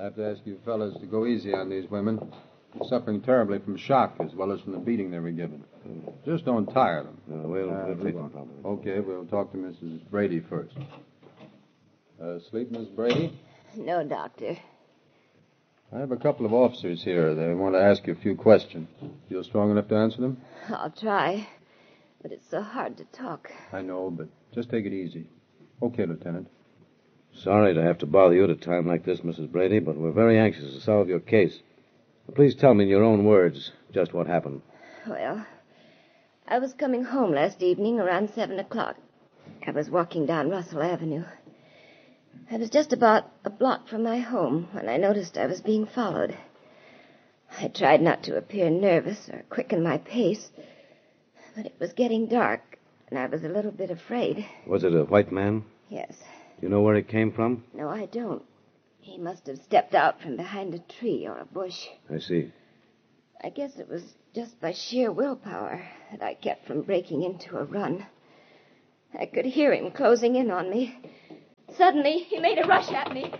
I have to ask you fellas to go easy on these women. They're suffering terribly from shock as well as from the beating they were given. Just don't tire them. We'll take them, probably. Okay, we'll talk to Mrs. Brady first. Sleep, Miss Brady? No, Doctor. I have a couple of officers here. They want to ask you a few questions. Feel strong enough to answer them? I'll try. But it's so hard to talk. I know, but just take it easy. Okay, Lieutenant. Sorry to have to bother you at a time like this, Mrs. Brady, but we're very anxious to solve your case. Please tell me in your own words just what happened. Well, I was coming home last evening around 7 o'clock. I was walking down Russell Avenue. I was just about a block from my home when I noticed I was being followed. I tried not to appear nervous or quicken my pace, but it was getting dark, and I was a little bit afraid. Was it a white man? Yes. Do you know where he came from? No, I don't. He must have stepped out from behind a tree or a bush. I see. I guess it was just by sheer willpower that I kept from breaking into a run. I could hear him closing in on me. Suddenly, he made a rush at me.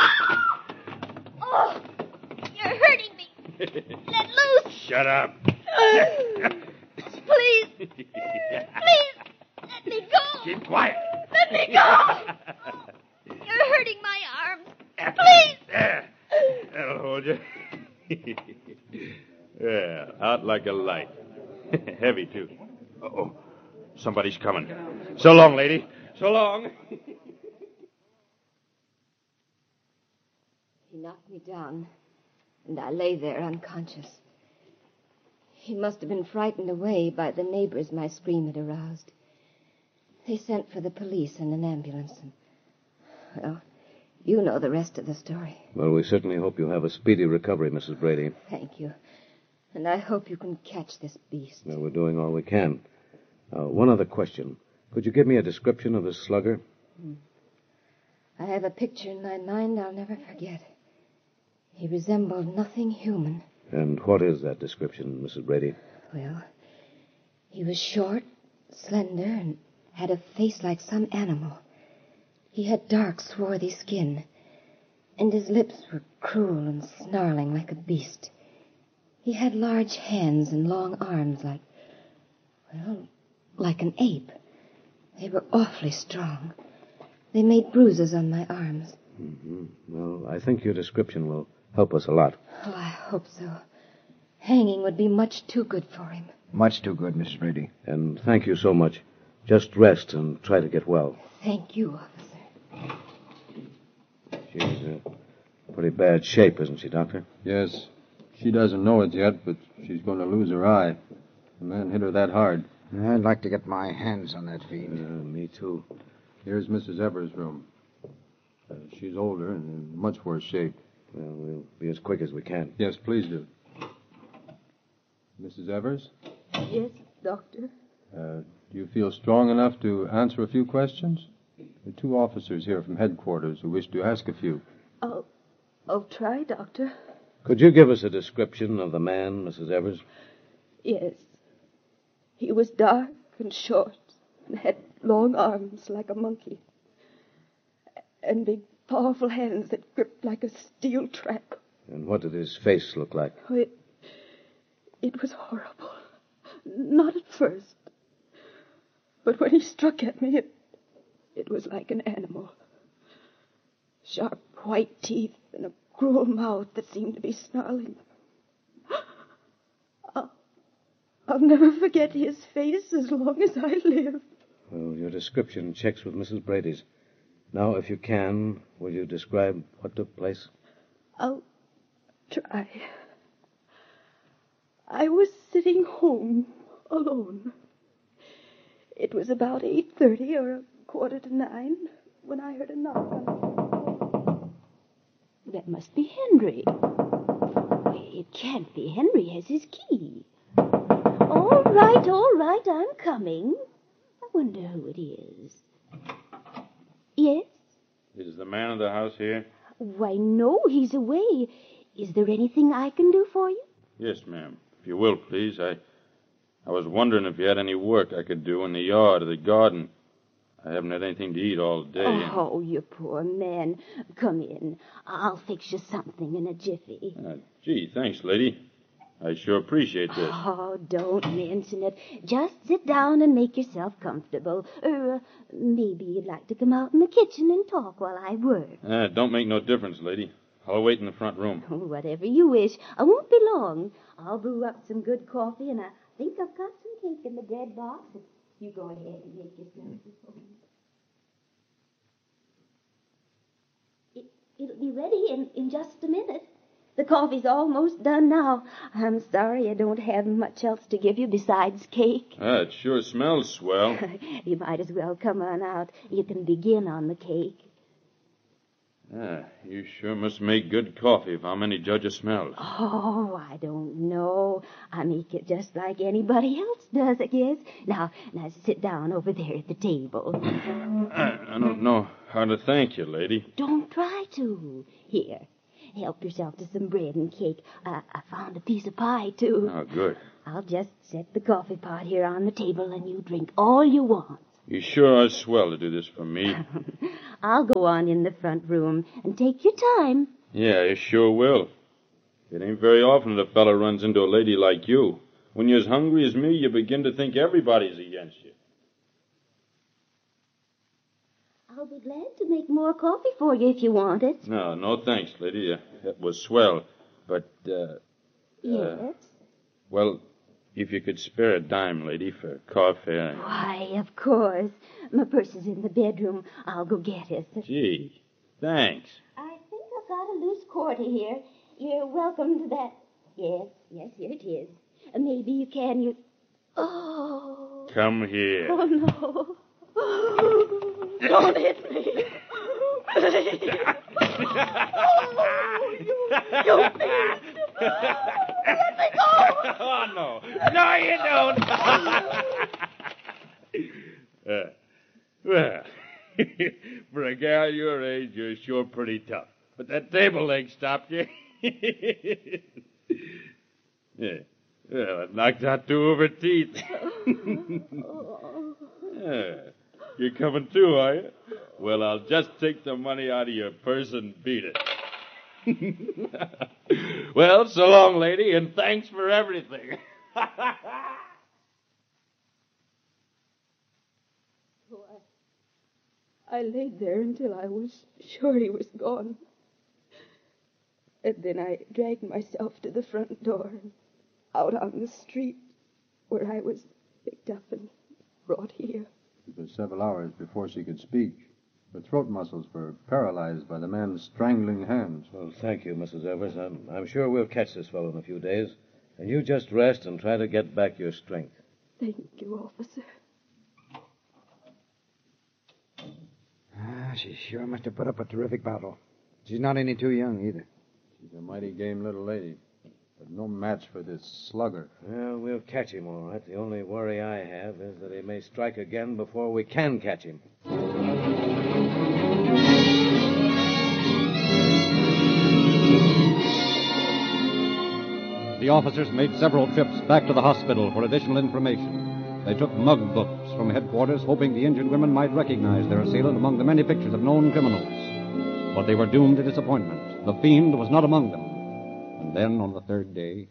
Oh, you're hurting me. Let loose. Shut up. Please. Please, let me go. Keep quiet. Let me go. You're hurting my arms. Please. There. That'll hold you. Yeah, out like a light. Heavy, too. Uh-oh. Somebody's coming. So long, lady. So long. He knocked me down, and I lay there unconscious. He must have been frightened away by the neighbors my scream had aroused. They sent for the police and an ambulance. And, well, you know the rest of the story. Well, we certainly hope you have a speedy recovery, Mrs. Brady. Thank you. And I hope you can catch this beast. Well, we're doing all we can. One other question. Could you give me a description of this slugger? I have a picture in my mind I'll never forget. He resembled nothing human. And what is that description, Mrs. Brady? Well, he was short, slender, and had a face like some animal. He had dark, swarthy skin, and his lips were cruel and snarling like a beast. He had large hands and long arms like an ape. They were awfully strong. They made bruises on my arms. Mm-hmm. Well, I think your description will help us a lot. Oh, I hope so. Hanging would be much too good for him. Much too good, Mrs. Brady. And thank you so much. Just rest and try to get well. Thank you, officer. She's in pretty bad shape, isn't she, Doctor? Yes. She doesn't know it yet, but she's going to lose her eye. The man hit her that hard. I'd like to get my hands on that fiend. Me too. Here's Mrs. Evers' room. She's older and in much worse shape. Well, we'll be as quick as we can. Yes, please do. Mrs. Evers? Yes, Doctor? Do you feel strong enough to answer a few questions? There are two officers here from headquarters who wish to ask a few. I'll try, Doctor. Could you give us a description of the man, Mrs. Evers? Yes. He was dark and short and had long arms like a monkey and big, powerful hands that gripped like a steel trap. And what did his face look like? Oh, it was horrible. Not at first. But when he struck at me, it was like an animal. Sharp white teeth and a cruel mouth that seemed to be snarling. I'll never forget his face as long as I live. Well, your description checks with Mrs. Brady's. Now, if you can, will you describe what took place? I'll try. I was sitting home alone. It was about 8:30 or 8:45 when I heard a knock on the door. That must be Henry. It can't be. Henry has his key. All right, I'm coming. I wonder who it is. Yes? Is the man of the house here? Why, no, he's away. Is there anything I can do for you? Yes, ma'am. If you will, please. I was wondering if you had any work I could do in the yard or the garden. I haven't had anything to eat all day. Oh, you poor man. Come in. I'll fix you something in a jiffy. Gee, thanks, lady. I sure appreciate this. Oh, don't mention it. Just sit down and make yourself comfortable. Maybe you'd like to come out in the kitchen and talk while I work. Don't make no difference, lady. I'll wait in the front room. Oh, whatever you wish. I won't be long. I'll brew up some good coffee, and I think I've got some cake in the bread box. You go ahead and make yourself at home. It'll be ready in just a minute. The coffee's almost done now. I'm sorry I don't have much else to give you besides cake. It sure smells swell. You might as well come on out. You can begin on the cake. You sure must make good coffee if I'm any judge of smells. Oh, I don't know. I make it just like anybody else does, I guess. Now sit down over there at the table. I don't know how to thank you, lady. Don't try to. Here, help yourself to some bread and cake. I found a piece of pie, too. Oh, good. I'll just set the coffee pot here on the table, and you drink all you want. You sure are swell to do this for me. I'll go on in the front room and take your time. Yeah, you sure will. It ain't very often that a fella runs into a lady like you. When you're as hungry as me, you begin to think everybody's against you. I'll be glad to make more coffee for you if you want it. No thanks, lady. That was swell. But, Yes? well, if you could spare a dime, lady, for coffee. Why, of course. My purse is in the bedroom. I'll go get it. Gee, thanks. I think I've got a loose quarter here. You're welcome to that. Yes, here it is. Maybe you can. Oh. Come here. Oh, no. Don't hit me. Please. You beast. Let me go. Oh, no. No, you don't. Well, for a gal your age, you're sure pretty tough. But that table leg stopped you. Yeah. Well, it knocked out two of her teeth. Yeah. You're coming too, are you? Well, I'll just take the money out of your purse and beat it. Well, so long, lady, and thanks for everything. I laid there until I was sure he was gone. And then I dragged myself to the front door and out on the street where I was picked up and brought here. It was several hours before she could speak. Her throat muscles were paralyzed by the man's strangling hands. Well, thank you, Mrs. Evers. I'm sure we'll catch this fellow in a few days. And you just rest and try to get back your strength. Thank you, officer. She sure must have put up a terrific battle. She's not any too young, either. She's a mighty game little lady, but no match for this slugger. Well, we'll catch him, all right. The only worry I have is that he may strike again before we can catch him. The officers made several trips back to the hospital for additional information. They took mug books from headquarters, hoping the injured women might recognize their assailant among the many pictures of known criminals. But they were doomed to disappointment. The fiend was not among them. And then, on the third day...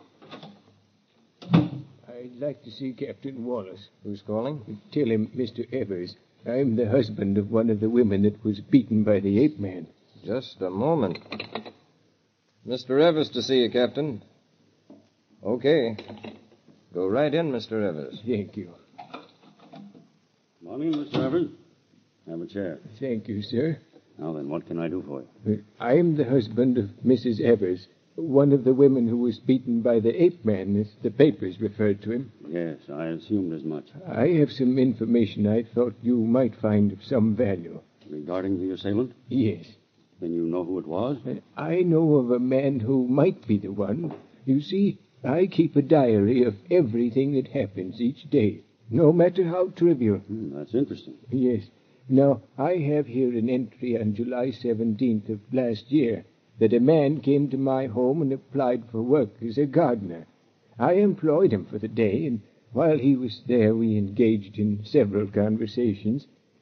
I'd like to see Captain Wallace. Who's calling? Tell him, Mr. Evers, I'm the husband of one of the women that was beaten by the ape man. Just a moment. Mr. Evers to see you, Captain. Okay. Go right in, Mr. Evers. Thank you. Morning, Mr. Evers. Have a chair. Thank you, sir. Now then, what can I do for you? I'm the husband of Mrs. Evers, one of the women who was beaten by the ape man, as the papers referred to him. Yes, I assumed as much. I have some information I thought you might find of some value. Regarding the assailant? Yes. Then you know who it was? I know of a man who might be the one. You see, I keep a diary of everything that happens each day, no matter how trivial. That's interesting. Yes. Now, I have here an entry on July 17th of last year that a man came to my home and applied for work as a gardener. I employed him for the day, and while he was there we engaged in several conversations.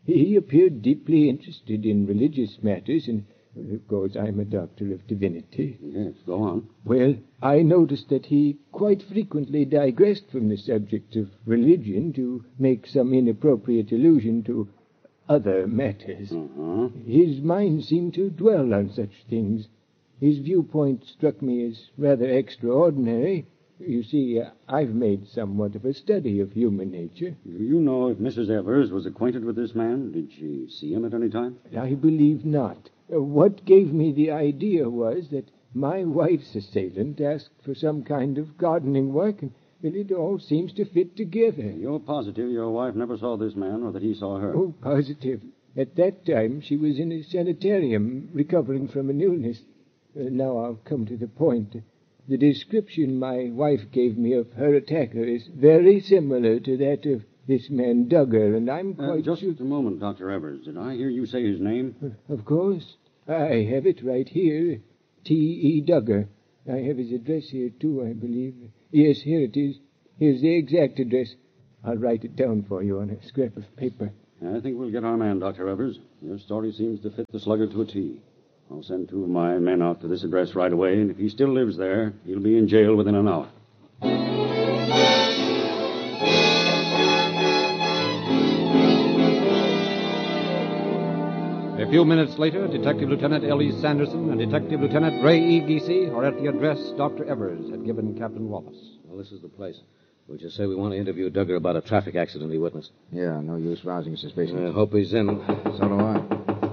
He appeared deeply interested in religious matters, and, of course, I'm a doctor of divinity. Yes, go on. Well, I noticed that he quite frequently digressed from the subject of religion to make some inappropriate allusion to other matters. Uh-huh. His mind seemed to dwell on such things. His viewpoint struck me as rather extraordinary. You see, I've made somewhat of a study of human nature. Do you know if Mrs. Evers was acquainted with this man? Did she see him at any time? I believe not. What gave me the idea was that my wife's assailant asked for some kind of gardening work, and it all seems to fit together. You're positive your wife never saw this man or that he saw her? Oh, positive. At that time, she was in a sanitarium recovering from an illness. Now I'll come to the point. The description my wife gave me of her attacker is very similar to that of this man Duggar, and I'm quite just sure... a moment, Dr. Evers. Did I hear you say his name? Of course. I have it right here. T.E. Duggar. I have his address here, too, I believe. Yes, here it is. Here's the exact address. I'll write it down for you on a scrap of paper. I think we'll get our man, Dr. Evers. Your story seems to fit the slugger to a T. I'll send 2 of my men out to this address right away, and if he still lives there, he'll be in jail within an hour. A few minutes later, Detective Lieutenant L.E. Sanderson and Detective Lieutenant Ray E. Giese are at the address Dr. Evers had given Captain Wallace. Well, this is the place. We just say we want to interview Duggar about a traffic accident he witnessed. Yeah, no use rousing suspicion. I hope he's in. So do I.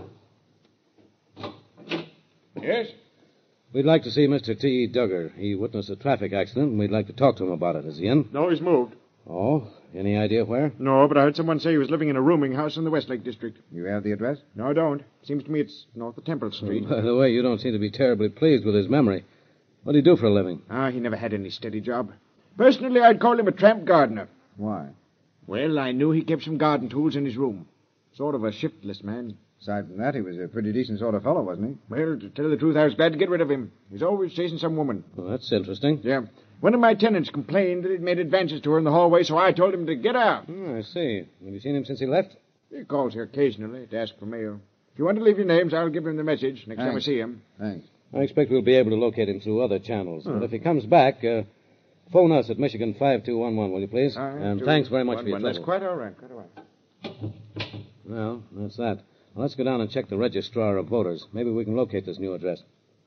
Yes? We'd like to see Mr. T.E. Duggar. He witnessed a traffic accident, and we'd like to talk to him about it. Is he in? No, he's moved. Oh? Any idea where? No, but I heard someone say he was living in a rooming house in the Westlake district. You have the address? No, I don't. Seems to me it's north of Temple Street. By the way, you don't seem to be terribly pleased with his memory. What do you do for a living? He never had any steady job. Personally, I'd call him a tramp gardener. Why? Well, I knew he kept some garden tools in his room. Sort of a shiftless man. Aside from that, he was a pretty decent sort of fellow, wasn't he? Well, to tell the truth, I was glad to get rid of him. He's always chasing some woman. Well, that's interesting. Yeah. One of my tenants complained that he'd made advances to her in the hallway, so I told him to get out. Oh, I see. Have you seen him since he left? He calls here occasionally to ask for mail. If you want to leave your names, I'll give him the message next time I see him. Thanks. I expect we'll be able to locate him through other channels. But if he comes back, phone us at Michigan 5211, will you please? And thanks very much for your trouble. That's quite all right, Well, that's that. Well, let's go down and check the registrar of voters. Maybe we can locate this new address.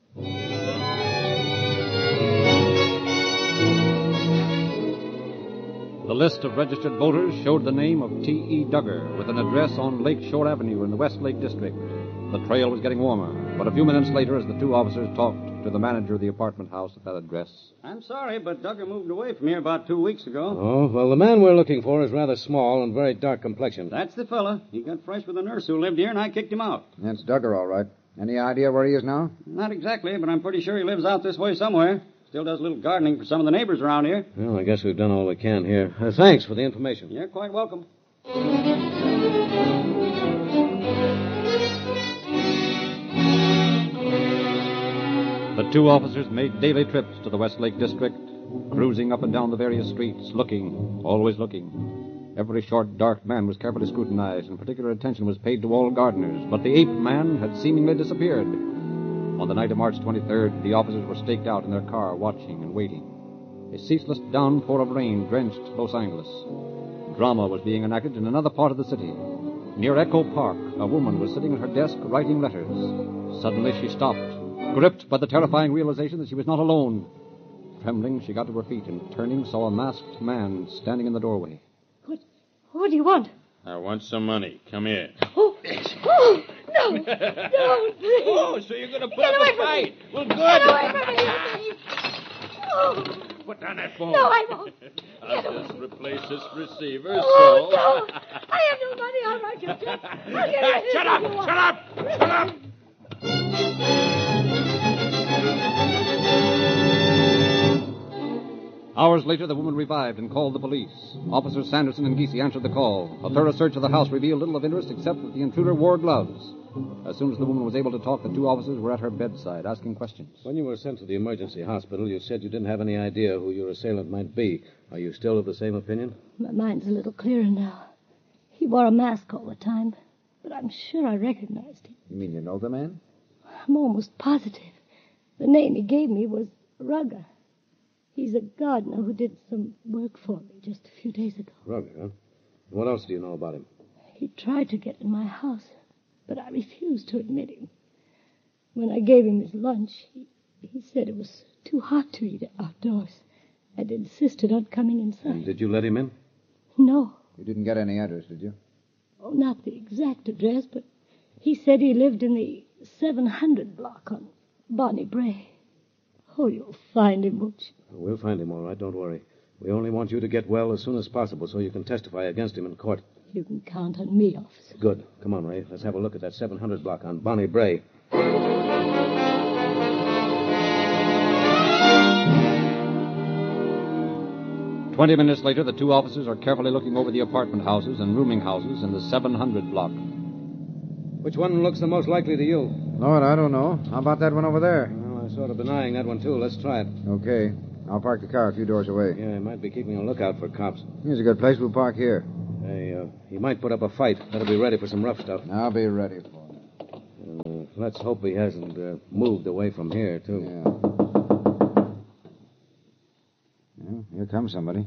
The list of registered voters showed the name of T.E. Duggar with an address on Lake Shore Avenue in the Westlake District. The trail was getting warmer, but a few minutes later, as the 2 officers talked to the manager of the apartment house at that address. I'm sorry, but Duggar moved away from here about 2 weeks ago. Oh, well, the man we're looking for is rather small and very dark complexioned. That's the fella. He got fresh with a nurse who lived here, and I kicked him out. That's Duggar, all right. Any idea where he is now? Not exactly, but I'm pretty sure he lives out this way somewhere. Still does a little gardening for some of the neighbors around here. Well, I guess we've done all we can here. Thanks for the information. You're quite welcome. The 2 officers made daily trips to the Westlake District, cruising up and down the various streets, looking, always looking. Every short, dark man was carefully scrutinized, and particular attention was paid to all gardeners. But the 8th man had seemingly disappeared. On the night of March 23rd, the officers were staked out in their car, watching and waiting. A ceaseless downpour of rain drenched Los Angeles. Drama was being enacted in another part of the city. Near Echo Park, a woman was sitting at her desk writing letters. Suddenly she stopped, gripped by the terrifying realization that she was not alone. Trembling, she got to her feet and, turning, saw a masked man standing in the doorway. What do you want? I want some money. Come here. Oh, no, no, please. Oh, so you're going to put Get up away a from fight? me. Well, good. Get away from me, please. Oh. Put down that phone. No, I won't. I'll just replace this receiver, Oh, so... no. I have no money. I'll write you a check. I'll get it. Shut up! Shut up! Shut up! Hours later, the woman revived and called the police. Officers Sanderson and Giese answered the call. A thorough search of the house revealed little of interest except that the intruder wore gloves. As soon as the woman was able to talk, the 2 officers were at her bedside, asking questions. When you were sent to the emergency hospital, you said you didn't have any idea who your assailant might be. Are you still of the same opinion? My mind's a little clearer now. He wore a mask all the time. but I'm sure I recognized him. You mean you know the man? I'm almost positive. The name he gave me was Rugger. He's a gardener who did some work for me just a few days ago. Rugger, huh? What else do you know about him? He tried to get in my house, but I refused to admit him. When I gave him his lunch, he said it was too hot to eat outdoors and insisted on coming inside. And did you let him in? No. You didn't get any address, did you? Oh, not the exact address, but he said he lived in the 700 block on Bonnie Bray. Oh, you'll find him, won't you? We'll find him, all right. Don't worry. We only want you to get well as soon as possible so you can testify against him in court. You can count on me, officer. Good. Come on, Ray. Let's have a look at that 700 block on Bonnie Bray. 20 minutes later, the two officers are carefully looking over the apartment houses and rooming houses in the 700 block. Which one looks the most likely to you? Lord, I don't know. How about that one over there? Well, I've sort of been eyeing that one, too. Let's try it. Okay. I'll park the car a few doors away. Yeah, I might be keeping a lookout for cops. Here's a good place. We'll park here. Hey, he might put up a fight. Better be ready for some rough stuff. I'll be ready for it. Let's hope he hasn't moved away from here, too. Yeah. Well, here comes somebody.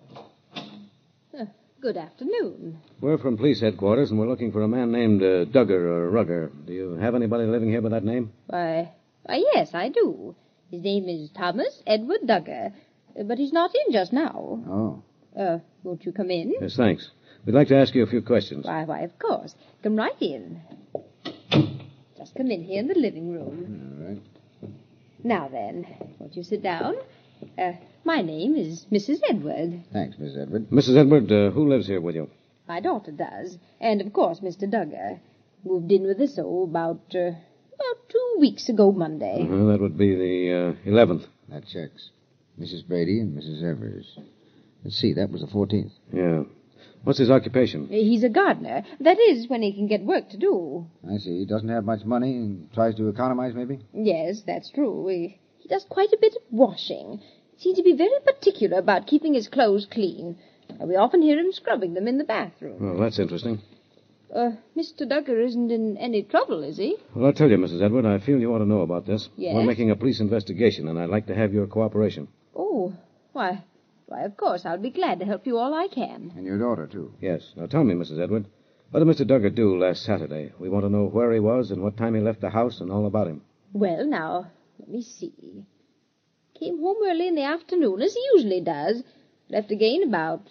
Good afternoon. We're from police headquarters, and we're looking for a man named Duggar or Rugger. Do you have anybody living here by that name? Why, yes, I do. His name is Thomas Edward Duggar, but he's not in just now. Oh. Won't you come in? Yes, thanks. We'd like to ask you a few questions. Why, of course. Come right in. Just come in here in the living room. All right. Now then, won't you sit down? My name is Mrs. Edward. Thanks, Miss Edward. Mrs. Edward, who lives here with you? My daughter does. And, of course, Mr. Duggar. Moved in with us, about 2 weeks ago Monday. That would be the 11th. That checks. Mrs. Brady and Mrs. Evers. Let's see, that was the 14th. Yeah. What's his occupation? He's a gardener. That is, when he can get work to do. I see. He doesn't have much money and tries to economize, maybe? Yes, that's true. He does quite a bit of washing. Seems to be very particular about keeping his clothes clean. We often hear him scrubbing them in the bathroom. Well, that's interesting. Mr. Duggar isn't in any trouble, is he? Well, I'll tell you, Mrs. Edward, I feel you ought to know about this. Yes? We're making a police investigation, and I'd like to have your cooperation. Oh, why, of course, I'll be glad to help you all I can. And your daughter, too. Yes. Now, tell me, Mrs. Edward, what did Mr. Duggar do last Saturday? We want to know where he was and what time he left the house and all about him. Well, now, let me see. Came home early in the afternoon, as he usually does. Left again about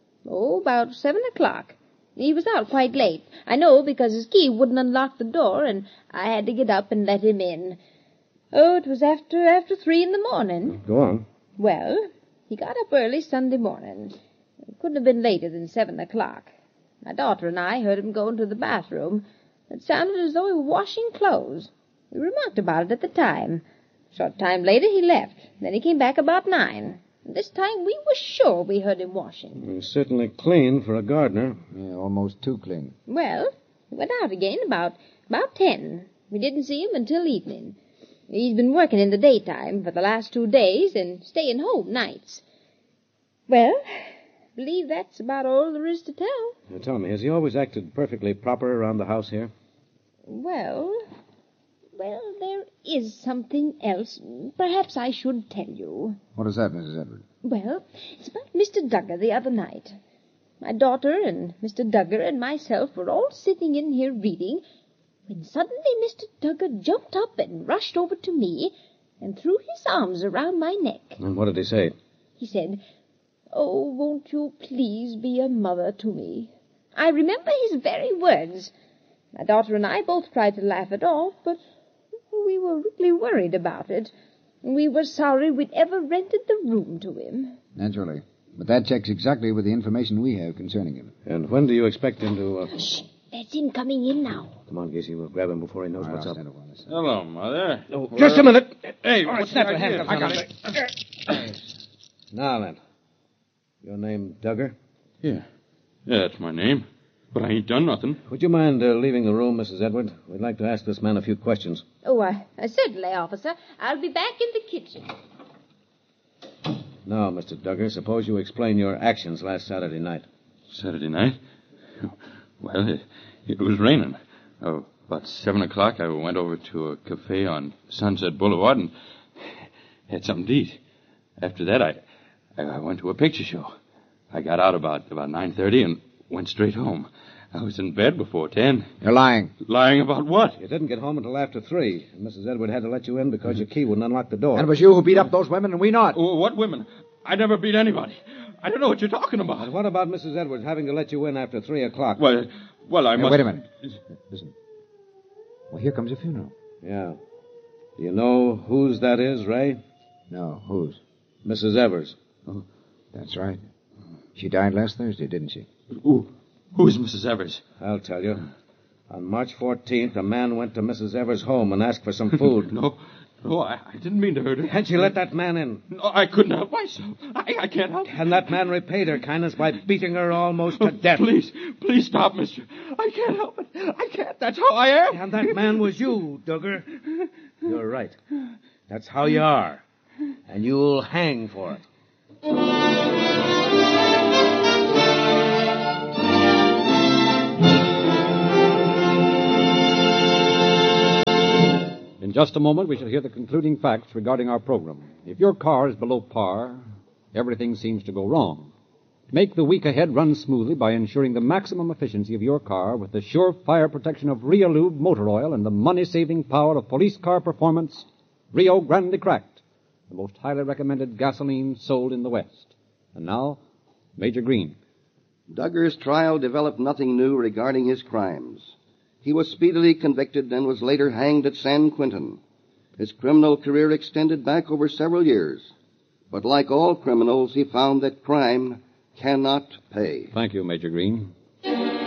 7 o'clock. He was out quite late. I know, because his key wouldn't unlock the door, and I had to get up and let him in. Oh, it was after 3 in the morning. Go on. Well, he got up early Sunday morning. It couldn't have been later than 7 o'clock. My daughter and I heard him go into the bathroom. It sounded as though he was washing clothes. We remarked about it at the time. A short time later, he left. Then he came back about 9. And this time, we were sure we heard him washing. He's certainly clean for a gardener. Yeah, almost too clean. Well, he went out again about 10. We didn't see him until evening. He's been working in the daytime for the last 2 days and staying home nights. Well, I believe that's about all there is to tell. Now, tell me, has he always acted perfectly proper around the house here? Well, there is something else. Perhaps I should tell you. What is that, Mrs. Edward? Well, it's about Mr. Duggar the other night. My daughter and Mr. Duggar and myself were all sitting in here reading, when suddenly Mr. Duggar jumped up and rushed over to me and threw his arms around my neck. And what did he say? He said, "Oh, won't you please be a mother to me?" I remember his very words. My daughter and I both tried to laugh it off, but we were really worried about it. We were sorry we'd ever rented the room to him. Naturally. But that checks exactly with the information we have concerning him. And when do you expect him to... Shh! That's him coming in now. Come on, Casey. We'll grab him before he knows what's up. Hello, Mother. Oh, just a minute. Hey, what's that the for handcuffs I on got him? it. Now then. Your name Duggar? Yeah, that's my name. But I ain't done nothing. Would you mind leaving the room, Mrs. Edward? We'd like to ask this man a few questions. Oh, certainly, officer. I'll be back in the kitchen. Now, Mr. Duggar, suppose you explain your actions last Saturday night. Saturday night? Well, It was raining. Oh, about 7 o'clock, I went over to a cafe on Sunset Boulevard and had something to eat. After that, I went to a picture show. I got out about 9:30 and went straight home. I was in bed before 10. You're lying. Lying about what? You didn't get home until after 3. And Mrs. Edward had to let you in because your key wouldn't unlock the door. And it was you who beat up those women and we not. Oh, what women? I never beat anybody. I don't know what you're talking about. And what about Mrs. Edwards having to let you in after 3 o'clock? Well, I must... Wait a minute. Listen. Well, here comes a funeral. Yeah. Do you know whose that is, Ray? No, whose? Mrs. Evers. Oh, that's right. She died last Thursday, didn't she? Who's Mrs. Evers? I'll tell you. On March 14th, a man went to Mrs. Evers' home and asked for some food. No, I didn't mean to hurt her. And she let that man in. No, I couldn't help myself. I can't help it. And that man repaid her kindness by beating her almost to death. Please stop, mister. I can't help it. I can't. That's how I am. And that man was you, Duggar. You're right. That's how you are. And you'll hang for it. In just a moment, we shall hear the concluding facts regarding our program. If your car is below par, everything seems to go wrong. Make the week ahead run smoothly by ensuring the maximum efficiency of your car with the sure-fire protection of Realube motor oil and the money-saving power of police car performance, Rio Grande Cracked, the most highly recommended gasoline sold in the West. And now, Major Green. Duggar's trial developed nothing new regarding his crimes. He was speedily convicted and was later hanged at San Quentin. His criminal career extended back over several years. But like all criminals, he found that crime cannot pay. Thank you, Major Green.